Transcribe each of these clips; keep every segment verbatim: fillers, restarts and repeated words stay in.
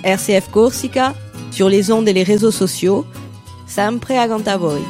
R C F Corsica, sur les ondes et les réseaux sociaux, sempre accanto a voi.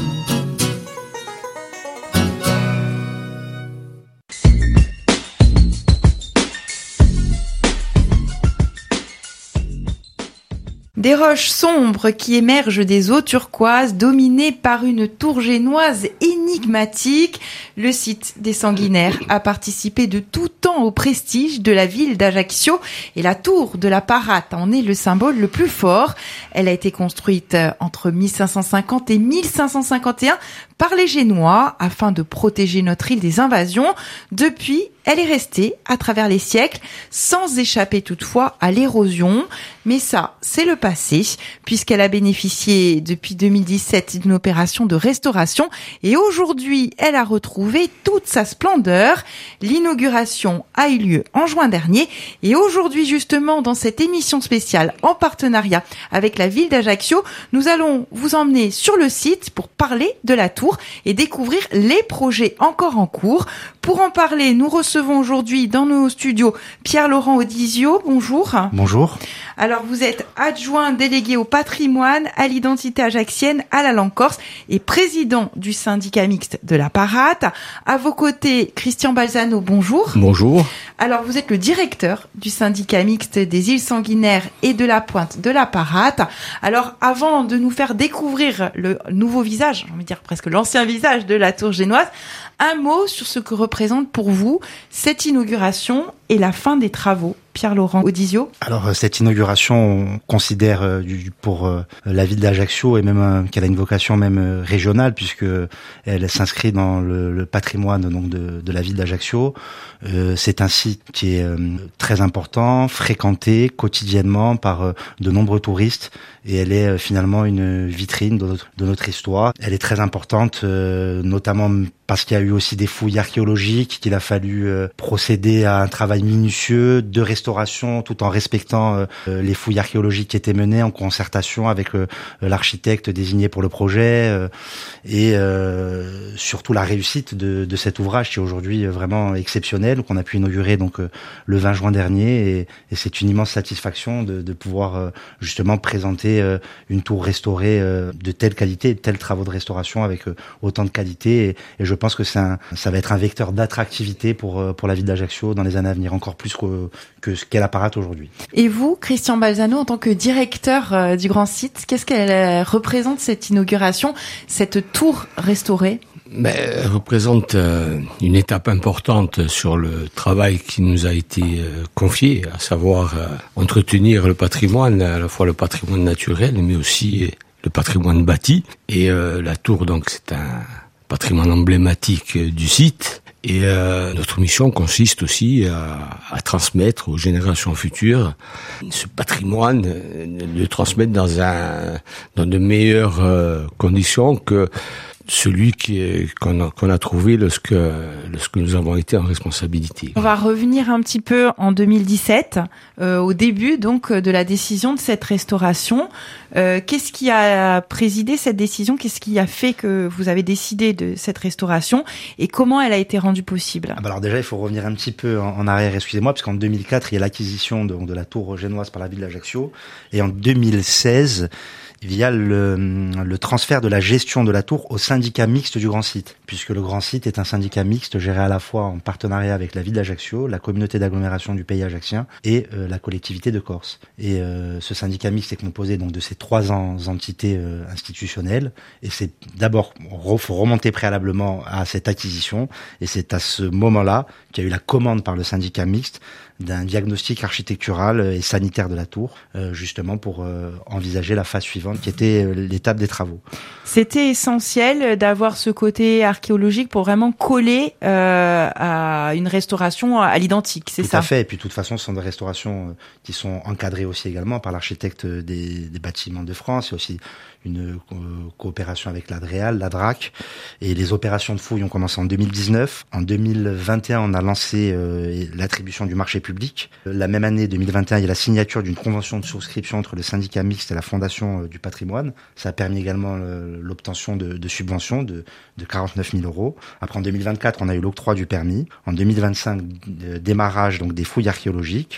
Des roches sombres qui émergent des eaux turquoises, dominées par une tour génoise énigmatique. Le site des Sanguinaires a participé de tout temps au prestige de la ville d'Ajaccio et la tour de la Parate en est le symbole le plus fort. Elle a été construite entre mille cinq cent cinquante et mille cinq cent cinquante et un par les Génois afin de protéger notre île des invasions. Depuis, elle est restée à travers les siècles, sans échapper toutefois à l'érosion. Mais ça, c'est le passé, puisqu'elle a bénéficié depuis deux mille dix-sept d'une opération de restauration et aujourd'hui, elle a retrouvé toute sa splendeur. L'inauguration a eu lieu en juin dernier et aujourd'hui, justement, dans cette émission spéciale en partenariat avec la ville d'Ajaccio, nous allons vous emmener sur le site pour parler de la tour et découvrir les projets encore en cours. Pour en parler, nous recevons aujourd'hui dans nos studios Pierre-Laurent Audizio. Bonjour. Bonjour. Alors, vous êtes adjoint délégué au patrimoine, à l'identité ajaxienne, à la langue corse et président du syndicat mixte de la Parate. À vos côtés, Christian Balzano, bonjour. Bonjour. Alors, vous êtes le directeur du syndicat mixte des îles Sanguinaires et de la Pointe de la Parate. Alors, avant de nous faire découvrir le nouveau visage, j'ai envie de dire presque l'ancien visage de la tour génoise, un mot sur ce que représente pour vous cette inauguration et la fin des travaux. Pierre-Laurent Audizio. Alors, cette inauguration, on considère euh, pour euh, la ville d'Ajaccio et même euh, qu'elle a une vocation même euh, régionale puisque elle s'inscrit dans le, le patrimoine donc de, de la ville d'Ajaccio. Euh, c'est un site qui est euh, très important, fréquenté quotidiennement par euh, de nombreux touristes et elle est euh, finalement une vitrine de notre, de notre histoire. Elle est très importante, euh, notamment parce qu'il y a eu aussi des fouilles archéologiques, qu'il a fallu euh, procéder à un travail minutieux de restauration tout en respectant euh, les fouilles archéologiques qui étaient menées en concertation avec euh, l'architecte désigné pour le projet euh, et euh, surtout la réussite de, de cet ouvrage qui est aujourd'hui vraiment exceptionnel, qu'on a pu inaugurer donc euh, le vingt juin dernier et, et c'est une immense satisfaction de, de pouvoir euh, justement présenter euh, une tour restaurée euh, de telle qualité, de tels travaux de restauration avec euh, autant de qualité et, et je pense que c'est un, ça va être un vecteur d'attractivité pour pour la ville d'Ajaccio dans les années à venir, encore plus que, que ce qu'est la Parate aujourd'hui. Et vous, Christian Balzano, en tant que directeur euh, du grand site, qu'est-ce qu'elle euh, représente cette inauguration, cette tour restaurée? Ben, elle représente euh, une étape importante sur le travail qui nous a été euh, confié, à savoir euh, entretenir le patrimoine, à la fois le patrimoine naturel, mais aussi le patrimoine bâti. Et euh, la tour, donc, c'est un patrimoine emblématique du site. Et euh, notre mission consiste aussi à, à transmettre aux générations futures ce patrimoine, de le transmettre dans un dans de meilleures euh, conditions que celui qui est, qu'on a, qu'on a trouvé lorsque, lorsque nous avons été en responsabilité. On va revenir un petit peu en deux mille dix-sept, euh, au début donc de la décision de cette restauration. Euh, qu'est-ce qui a présidé cette décision? Qu'est-ce qui a fait que vous avez décidé de cette restauration et comment elle a été rendue possible? Ah bah alors déjà, il faut revenir un petit peu en, en arrière, excusez-moi, parce qu'en deux mille quatre, il y a l'acquisition de, de la tour génoise par la ville d'Ajaccio et en deux mille seize, via le, le transfert de la gestion de la tour au syndicat mixte du Grand Site, puisque le Grand Site est un syndicat mixte géré à la fois en partenariat avec la ville d'Ajaccio, la communauté d'agglomération du pays ajaccien et euh, la collectivité de Corse. Et euh, ce syndicat mixte est composé donc de ces trois en, entités euh, institutionnelles, et c'est d'abord, il faut remonter préalablement à cette acquisition, et c'est à ce moment-là qu'il y a eu la commande par le syndicat mixte d'un diagnostic architectural et sanitaire de la tour, euh, justement pour euh, envisager la phase suivante qui était euh, l'étape des travaux. C'était essentiel d'avoir ce côté archéologique pour vraiment coller euh, à une restauration à l'identique, c'est Tout ça? Tout à fait, et puis de toute façon ce sont des restaurations euh, qui sont encadrées aussi également par l'architecte des, des bâtiments de France, il y a aussi une euh, coopération avec l'Adréal, la DRAC, et les opérations de fouilles ont commencé en deux mille dix-neuf. En deux mille vingt et un, on a lancé euh, l'attribution du marché public. La même année, deux mille vingt et un, il y a la signature d'une convention de souscription entre le syndicat mixte et la Fondation euh, du patrimoine. Ça a permis également euh, l'obtention de, de subventions de, de quarante-neuf mille euros. Après, en deux mille vingt-quatre, on a eu l'octroi du permis. En deux mille vingt-cinq, euh, démarrage donc des fouilles archéologiques.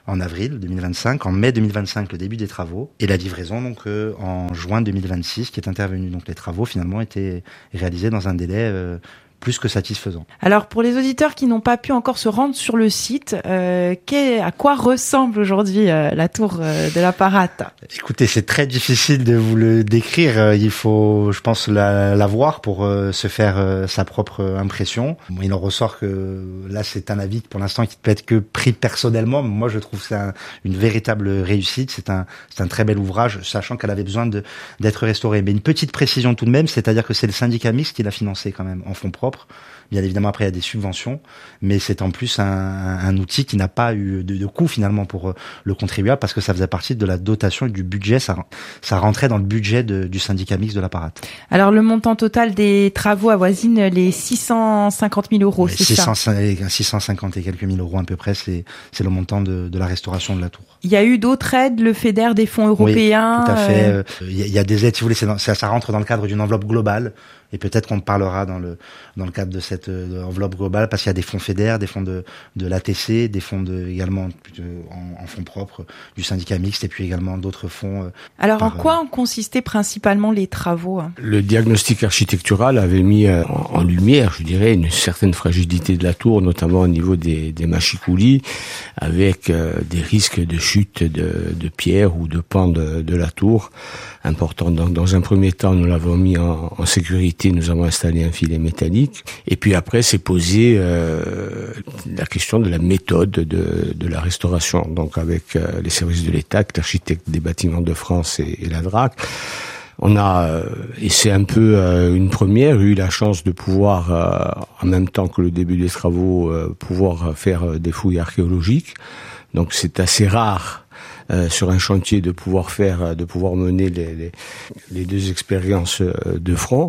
en avril deux mille vingt-cinq, en mai deux mille vingt-cinq le début des travaux et la livraison donc euh, en juin deux mille vingt-six qui est intervenue. Donc les travaux finalement étaient réalisés dans un délai euh, plus que satisfaisant. Alors pour les auditeurs qui n'ont pas pu encore se rendre sur le site, euh, qu'est, à quoi ressemble aujourd'hui euh, la tour euh, de la Parade ? Écoutez, c'est très difficile de vous le décrire. Il faut, je pense, la, la voir pour euh, se faire euh, sa propre impression. Il en ressort que là, c'est un avis pour l'instant qui peut être que pris personnellement. Moi, je trouve que c'est un, une véritable réussite. C'est un, c'est un très bel ouvrage, sachant qu'elle avait besoin de d'être restaurée. Mais une petite précision tout de même, c'est-à-dire que c'est le syndicat mixte qui l'a financé quand même en fonds propres. Bien évidemment, après, il y a des subventions, mais c'est en plus un, un outil qui n'a pas eu de, de coût finalement pour le contribuable parce que ça faisait partie de la dotation et du budget. Ça, ça rentrait dans le budget de, du syndicat mixte de la Parade. Alors, le montant total des travaux avoisine les six cent cinquante mille euros, c'est six cents, ça ? six cent cinquante et quelques mille euros à peu près, c'est, c'est le montant de, de la restauration de la tour. Il y a eu d'autres aides, le FEDER, des fonds européens. Oui, tout à fait. Euh... Il y, a, il y a des aides, si vous voulez, c'est dans, ça, ça rentre dans le cadre d'une enveloppe globale. Et peut-être qu'on parlera dans le dans le cadre de cette euh, enveloppe globale parce qu'il y a des fonds FEDER, des fonds de de l'A T C, des fonds de également de, en, en fonds propres du syndicat mixte et puis également d'autres fonds. Euh, Alors par, en quoi ont consisté principalement les travaux ? Le diagnostic architectural avait mis en, en lumière, je dirais, une certaine fragilité de la tour, notamment au niveau des des mâchicoulis, avec euh, des risques de chute de de pierres ou de pans de de la tour important. Donc dans un premier temps, nous l'avons mis en, en sécurité. Nous avons installé un filet métallique et puis après s'est posé euh, la question de la méthode de, de la restauration. Donc avec euh, les services de l'État, l'architecte des bâtiments de France et, et la D R A C, on a, euh, et c'est un peu euh, une première, eu la chance de pouvoir, euh, en même temps que le début des travaux, euh, pouvoir faire euh, des fouilles archéologiques. Donc c'est assez rare. Euh, sur un chantier de pouvoir faire, de pouvoir mener les, les, les deux expériences euh, de front.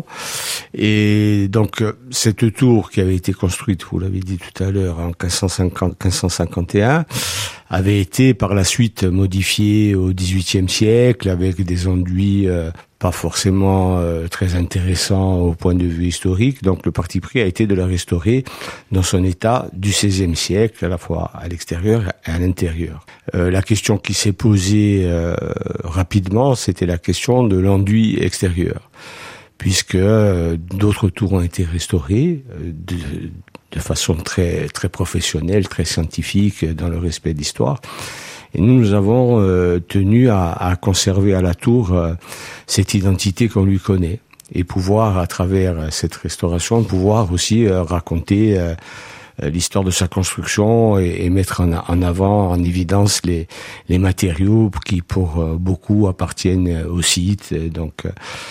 Et donc cette tour qui avait été construite, vous l'avez dit tout à l'heure, en quinze cent cinquante, quinze cent cinquante et un, avait été par la suite modifiée au dix-huitième siècle avec des enduits euh, pas forcément euh, très intéressants au point de vue historique. Donc le parti pris a été de la restaurer dans son état du seizième siècle, à la fois à l'extérieur et à l'intérieur. Euh, la question qui s'est posée euh, rapidement, c'était la question de l'enduit extérieur, puisque euh, d'autres tours ont été restaurées euh, de, de façon très très professionnelle, très scientifique, dans le respect de l'histoire. Et nous, nous avons euh, tenu à, à conserver à la tour euh, cette identité qu'on lui connaît et pouvoir, à travers cette restauration, pouvoir aussi euh, raconter euh, l'histoire de sa construction et, et mettre en, en avant, en évidence les, les matériaux qui, pour euh, beaucoup, appartiennent au site. Et donc,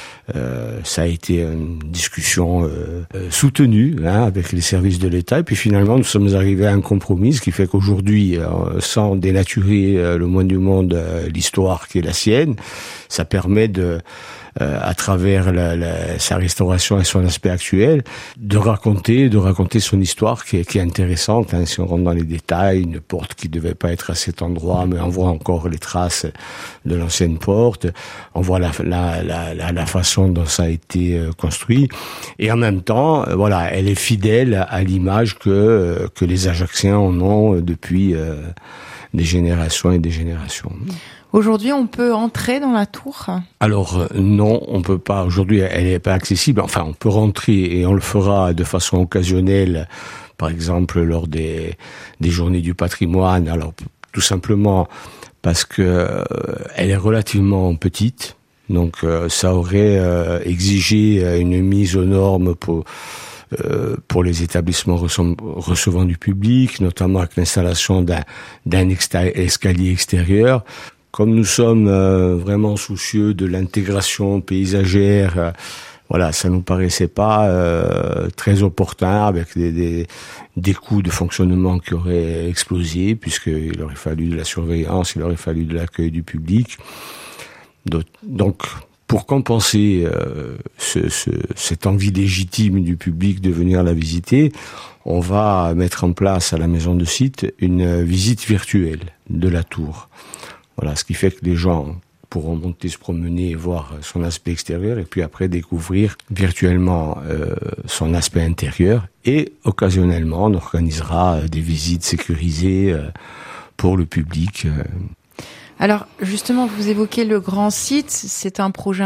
Euh, ça a été une discussion euh, soutenue hein, avec les services de l'État. Et puis finalement, nous sommes arrivés à un compromis, ce qui fait qu'aujourd'hui, euh, sans dénaturer euh, le moins du monde euh, l'histoire qui est la sienne, ça permet de, euh, à travers la, la, sa restauration et son aspect actuel, de raconter, de raconter son histoire qui est, qui est intéressante. Hein, si on rentre dans les détails, une porte qui devait pas être à cet endroit, mais on voit encore les traces de l'ancienne porte. On voit la, la, la, la, la façon dont ça a été construit, et en même temps, voilà, elle est fidèle à l'image que que les Ajacciens en ont depuis euh, des générations et des générations. Aujourd'hui, on peut entrer dans la tour ? Alors non, on peut pas. Aujourd'hui, elle n'est pas accessible. Enfin, on peut rentrer et on le fera de façon occasionnelle, par exemple lors des des journées du patrimoine. Alors tout simplement parce que euh, elle est relativement petite. Donc euh, ça aurait euh, exigé euh, une mise aux normes pour euh, pour les établissements rece- recevant du public, notamment avec l'installation d'un d'un exta- escalier extérieur. Comme nous sommes euh, vraiment soucieux de l'intégration paysagère, euh, voilà, ça nous paraissait pas euh, très opportun avec des, des des coûts de fonctionnement qui auraient explosé, puisqu'il aurait fallu de la surveillance, il aurait fallu de l'accueil du public. Donc, pour compenser euh, ce, ce, cette envie légitime du public de venir la visiter, on va mettre en place à la maison de site une visite virtuelle de la tour. Voilà, ce qui fait que les gens pourront monter, se promener et voir son aspect extérieur, et puis après découvrir virtuellement euh, son aspect intérieur. Et occasionnellement, on organisera des visites sécurisées euh, pour le public. Alors justement, vous évoquez le grand site, c'est un projet